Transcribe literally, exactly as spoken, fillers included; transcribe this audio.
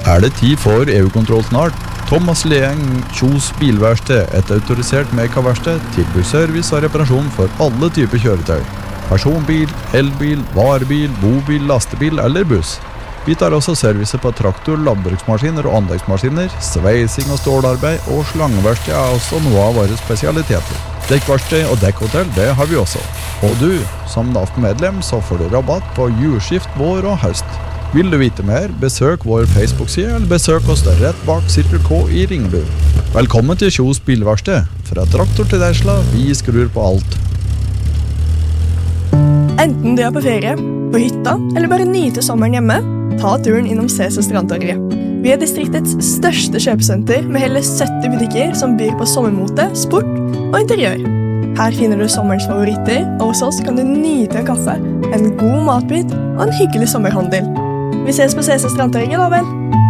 Er det tid for E U-kontroll snart? Thomas Leeng Kjos Bilverksted, et autorisert Meka-verksted, tilbyr service og reparasjon for alle typer kjøretøy. Personbil, elbil, varebil, bobil, lastebil eller buss. Vi tar også service på traktor, landbruksmaskiner og anleggsmaskiner, sveising og stålarbeid og slangeverksted er også noe av våre spesialiteter. Dekkverksted og dekkhotell, det har vi også. Og du, som N A F-medlem, så får du rabatt på jordskift, vår og høst. Vil du vite mer, besøk vår Facebook-side eller besøk oss der rett bak Cirkel K i Ringebu. Velkommen til Kjos Bilverksted. Fra traktor til Tesla, vi skrur på alt. Enten du er på ferie, på hytta eller bare nyter sommeren hjemme, ta turen innom C C Strandtorget. Vi er distriktets største kjøpesenter med hele sytti butikker som byr på sommermote, sport og interiør. Her finner du sommerens favoritter, og hos oss kan du nyte en kaffe, en god matbit og en hyggelig sommerhandel. Vi ses på C C Strandtorget da vel!